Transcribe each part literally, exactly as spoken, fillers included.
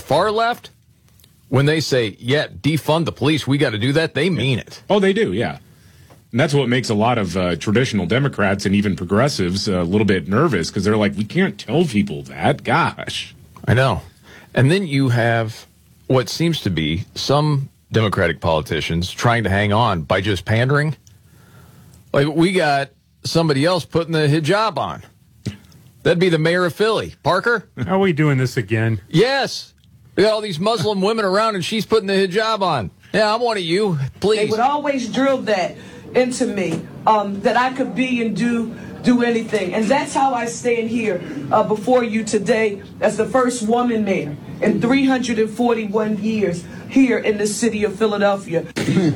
far left, when they say, yeah, defund the police, we got to do that, they mean it. Oh, they do, yeah. And that's what makes a lot of uh, traditional Democrats and even progressives uh, a little bit nervous, because they're like, we can't tell people that. Gosh. I know. And then you have what seems to be some Democratic politicians trying to hang on by just pandering. Like, we got somebody else putting the hijab on. That'd be the mayor of Philly. Parker? Are we doing this again? Yes. We got all these Muslim women around, and she's putting the hijab on. Yeah, I'm one of you. Please. They would always drill that into me, um, that I could be and do do anything. And that's how I stand here uh, before you today as the first woman mayor in three hundred forty-one years here in the city of Philadelphia.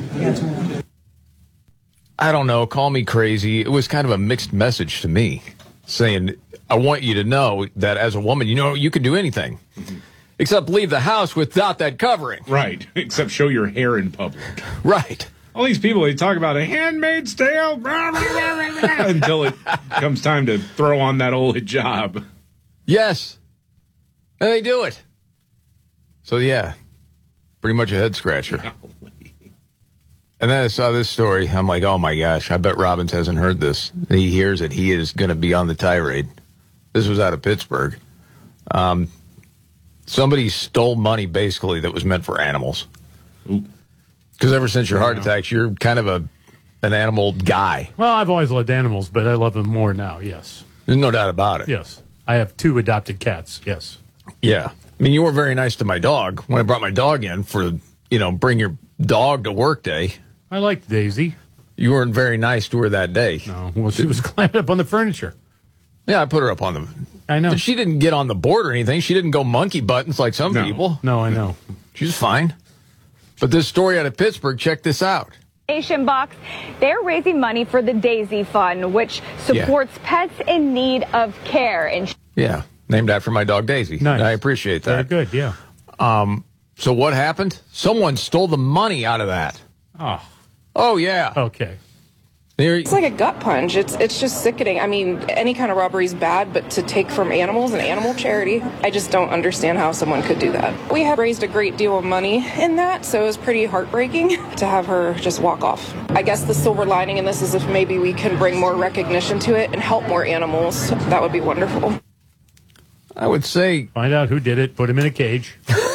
I don't know. Call me crazy. It was kind of a mixed message to me, saying, I want you to know that as a woman, you know, you can do anything. Mm-hmm. Except leave the house without that covering. Right. Except show your hair in public. Right. All these people, they talk about a Handmaid's Tale blah, blah, blah, blah, until it comes time to throw on that old hijab. Yes. And they do it. So, yeah, pretty much a head scratcher. And then I saw this story. I'm like, oh, my gosh, I bet Robbins hasn't heard this. He hears it. He is going to be on the tirade. This was out of Pittsburgh. Um, somebody stole money, basically, that was meant for animals. Because ever since your heart attacks, you're kind of a an animal guy. Well, I've always loved animals, but I love them more now, yes. There's no doubt about it. Yes. I have two adopted cats, yes. Yeah. I mean, you were very nice to my dog when I brought my dog in for, you know, bring your dog to work day. I liked Daisy. You weren't very nice to her that day. No, well, she was climbing up on the furniture. Yeah, I put her up on the... I know. She didn't get on the board or anything. She didn't go monkey buttons like some no. people. No, I know. She was fine. But this story out of Pittsburgh, check this out. Nation Box, they're raising money for the Daisy Fund, which supports yeah. pets in need of care. And yeah, named after my dog Daisy. Nice. I appreciate that. Very good, yeah. Um, so what happened? Someone stole the money out of that. Oh. Oh, yeah. Okay. It's like a gut punch. It's it's just sickening. I mean, any kind of robbery is bad, but to take from animals and animal charity, I just don't understand how someone could do that. We have raised a great deal of money in that, so it was pretty heartbreaking to have her just walk off. I guess the silver lining in this is if maybe we can bring more recognition to it and help more animals. That would be wonderful. I would say... Find out who did it, put him in a cage.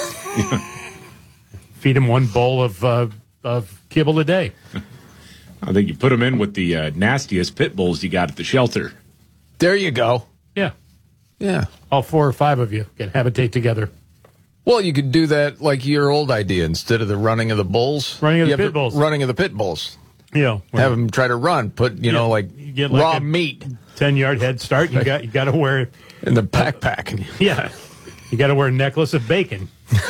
Feed him one bowl of, uh, of kibble a day. I think you put them in with the uh, nastiest pit bulls you got at the shelter. There you go. Yeah. Yeah. All four or five of you can habitate together. Well, you could do that like your old idea. Instead of the running of the bulls. Running of the pit bulls. Running of the pit bulls. Yeah. Have them try to run. Put, you yeah, know, like, you get like raw meat. ten-yard head start. You got you got to wear... In the backpack. Yeah. You got to wear a necklace of bacon.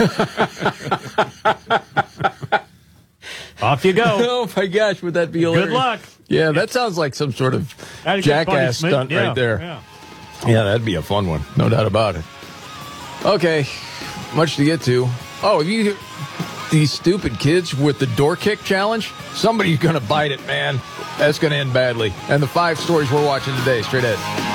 Off you go. Oh, my gosh, would that be hilarious? Good luck. Yeah, that sounds like some sort of jackass stunt yeah, right there. Yeah. yeah, that'd be a fun one. No doubt about it. Okay, much to get to. Oh, have you these stupid kids with the door kick challenge? Somebody's going to bite it, man. That's going to end badly. And the five stories we're watching today, straight ahead.